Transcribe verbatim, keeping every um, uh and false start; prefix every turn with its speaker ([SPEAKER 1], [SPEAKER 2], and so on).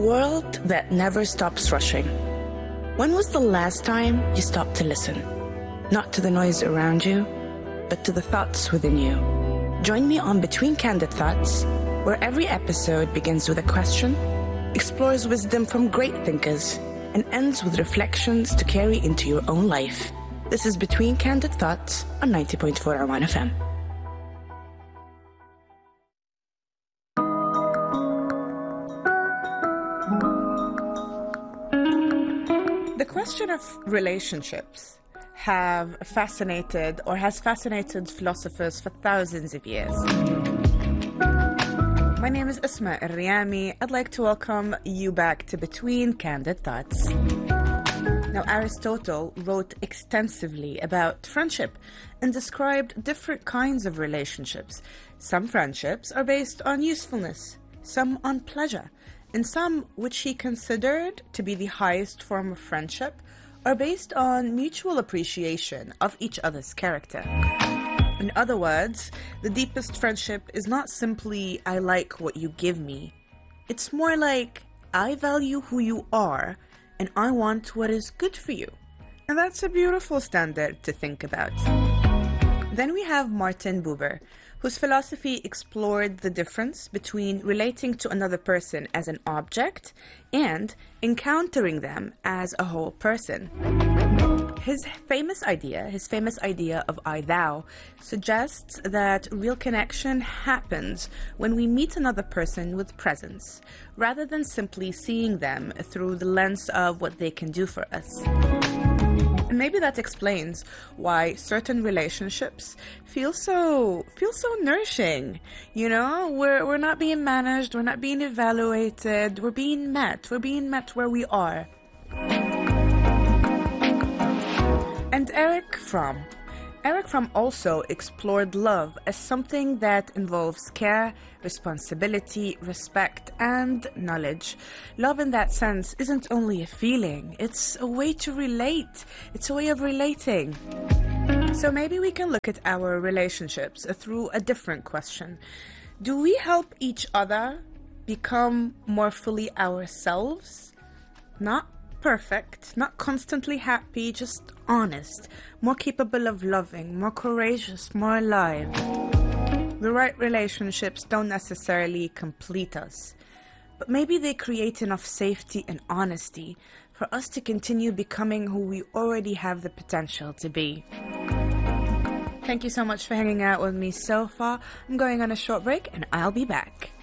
[SPEAKER 1] world that never stops rushing. When was the last time you stopped to listen? Not to the noise around you, but to the thoughts within you. Join me on Between Candid Thoughts, where every episode begins with a question, explores wisdom from great thinkers, and ends with reflections to carry into your own life. This is Between Candid Thoughts on ninety point four Arwan F M. The question of relationships have fascinated or has fascinated philosophers for thousands of years. My name is Asma Al-Riyami. I'd like to welcome you back to Between Candid Thoughts. Now, Aristotle wrote extensively about friendship and described different kinds of relationships. Some friendships are based on usefulness, some on pleasure, and some, which he considered to be the highest form of friendship, are based on mutual appreciation of each other's character. In other words, the deepest friendship is not simply, I like what you give me. It's more like, I value who you are, and I want what is good for you. And that's a beautiful standard to think about. Then we have Martin Buber, whose philosophy explored the difference between relating to another person as an object and encountering them as a whole person. His famous idea, his famous idea of I-thou, suggests that real connection happens when we meet another person with presence, rather than simply seeing them through the lens of what they can do for us. And maybe that explains why certain relationships feel so feel so nourishing. You know, we're we're not being managed, we're not being evaluated, we're being met, we're being met where we are. And Erich Fromm. Erich Fromm also explored love as something that involves care, responsibility, respect, and knowledge. Love in that sense isn't only a feeling, it's a way to relate. It's a way of relating. So maybe we can look at our relationships through a different question. Do we help each other become more fully ourselves? Not perfect, not constantly happy, just honest, more capable of loving, more courageous, more alive. The right relationships don't necessarily complete us, but maybe they create enough safety and honesty for us to continue becoming who we already have the potential to be. Thank you so much for hanging out with me so far. I'm going on a short break and I'll be back.